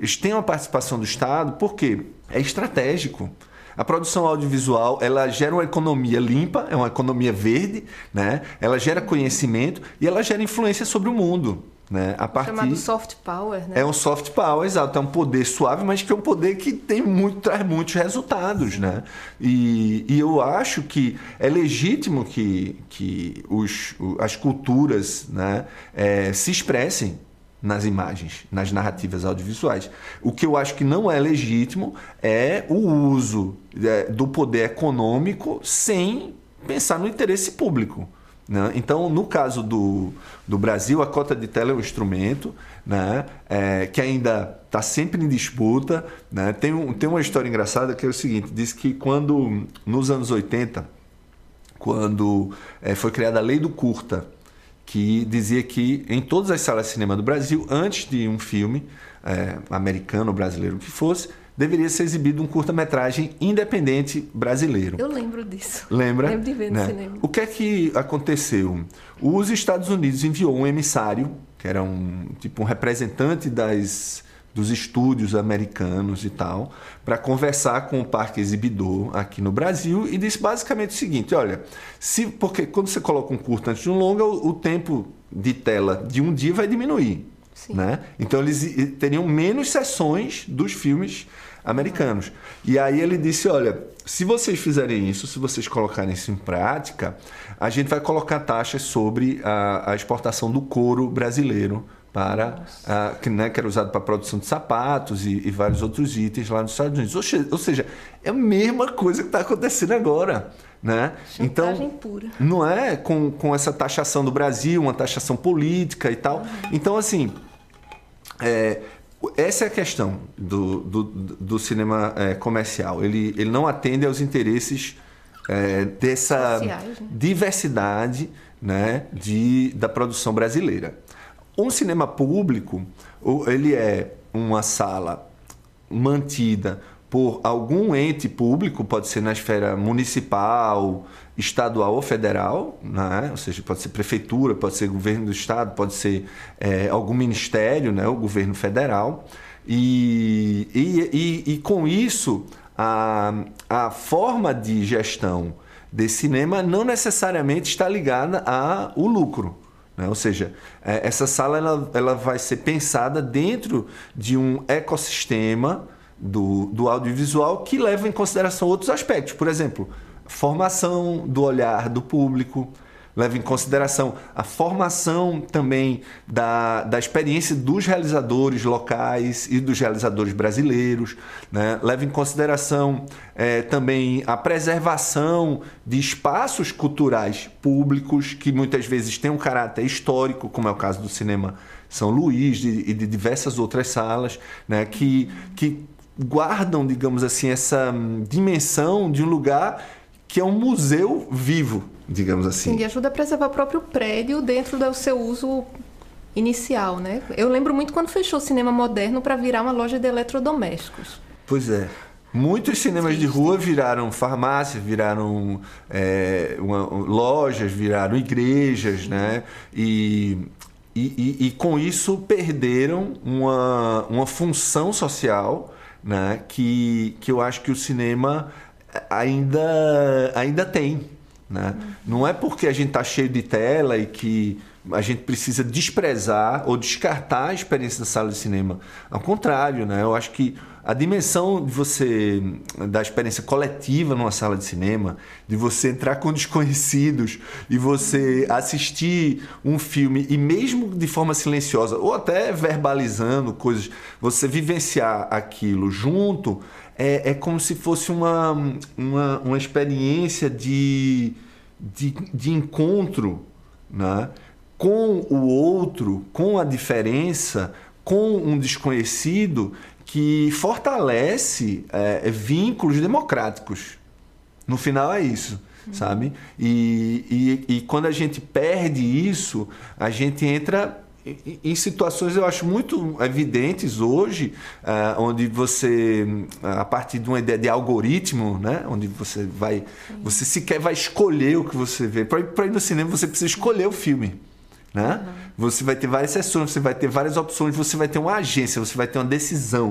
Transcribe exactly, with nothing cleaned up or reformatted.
eles têm uma participação do Estado, porque é estratégico. A produção audiovisual, ela gera uma economia limpa, é uma economia verde, né? Ela gera conhecimento e ela gera influência sobre o mundo. Né? A partir... Chamado soft power, né? É um soft power, exato. É um poder suave, mas que é um poder que tem muito, traz muitos resultados. Né? E, e eu acho que é legítimo que, que os, as culturas, né, é, se expressem nas imagens, nas narrativas audiovisuais. O que eu acho que não é legítimo é o uso é, do poder econômico sem pensar no interesse público. Né? Então, no caso do, do Brasil, a cota de tela é um instrumento, né, é, que ainda está sempre em disputa. Né? Tem, um, tem uma história engraçada que é o seguinte, diz que quando, nos anos oitenta, quando é, foi criada a lei do curta, que dizia que em todas as salas de cinema do Brasil, antes de um filme é, americano ou brasileiro que fosse, deveria ser exibido um curta-metragem independente brasileiro. Eu lembro disso. Lembra? Lembro de ver no né? cinema. O que é que aconteceu? Os Estados Unidos enviou um emissário, que era um tipo um representante das, dos estúdios americanos e tal, para conversar com o parque exibidor aqui no Brasil e disse basicamente o seguinte, olha, se, porque quando você coloca um curta antes de um longa, o, o tempo de tela de um dia vai diminuir. Né? Então eles teriam menos sessões dos filmes americanos. Uhum. E aí ele disse, olha, se vocês fizerem isso, se vocês colocarem isso em prática, a gente vai colocar taxas sobre a, a exportação do couro brasileiro para a, que, né, que era usado para a produção de sapatos e, e vários outros itens lá nos Estados Unidos. Ou, ou seja, é a mesma coisa que está acontecendo agora. Né? Chantagem então, pura. Não é com, com essa taxação do Brasil, uma taxação política e tal. Uhum. Então, assim, é, essa é a questão do, do, do cinema é, comercial. Ele, ele não atende aos interesses é, dessa sociais, né? diversidade, né, de, da produção brasileira. Um cinema público, ele é uma sala mantida por algum ente público, pode ser na esfera municipal, estadual ou federal, né? Ou seja, pode ser prefeitura, pode ser governo do estado, pode ser é, algum ministério, né? O governo federal. E, e, e, e com isso, a, a forma de gestão desse cinema não necessariamente está ligada ao lucro. Né? Ou seja, essa sala ela, ela vai ser pensada dentro de um ecossistema Do, do audiovisual que leva em consideração outros aspectos. Por exemplo, formação do olhar do público, leva em consideração a formação também da, da experiência dos realizadores locais e dos realizadores brasileiros, né? Leva em consideração é, também a preservação de espaços culturais públicos que muitas vezes têm um caráter histórico, como é o caso do Cinema São Luís e de, de diversas outras salas, né? que, que guardam, digamos assim, essa dimensão de um lugar que é um museu vivo, digamos assim. Sim, e ajuda a preservar o próprio prédio dentro do seu uso inicial, né? Eu lembro muito quando fechou o cinema moderno para virar uma loja de eletrodomésticos. Pois é. Muitos cinemas de rua viraram farmácias, viraram é, uma, lojas, viraram igrejas, né? E... E, e, e com isso perderam uma, uma função social, né, que, que eu acho que o cinema ainda, ainda tem. Né? Não é porque a gente está cheio de tela e que a gente precisa desprezar ou descartar a experiência da sala de cinema. Ao contrário, né? Eu acho que a dimensão de você, da experiência coletiva numa sala de cinema, de você entrar com desconhecidos e você assistir um filme e mesmo de forma silenciosa ou até verbalizando coisas, você vivenciar aquilo junto, é, é como se fosse uma, uma, uma experiência de, de, de encontro, né? Com o outro, com a diferença, com um desconhecido que fortalece é, vínculos democráticos. No final é isso, uhum. sabe? E, e, e quando a gente perde isso, a gente entra em, em situações, eu acho, muito evidentes hoje, uh, onde você, a partir de uma ideia de algoritmo, né? Onde você vai, Sim. você sequer vai escolher o que você vê. Para ir, para ir no cinema, você precisa escolher o filme. Né? Uhum. Você vai ter várias sessões, você vai ter várias opções, você vai ter uma agência, você vai ter uma decisão.